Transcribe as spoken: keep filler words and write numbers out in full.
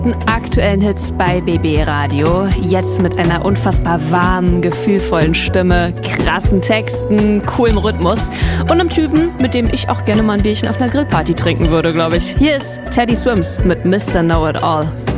besten aktuellen Hits bei B B Radio. Jetzt mit einer unfassbar warmen, gefühlvollen Stimme, krassen Texten, coolem Rhythmus und einem Typen, mit dem ich auch gerne mal ein Bierchen auf einer Grillparty trinken würde, glaube ich. Hier ist Teddy Swims mit Mister Know It All.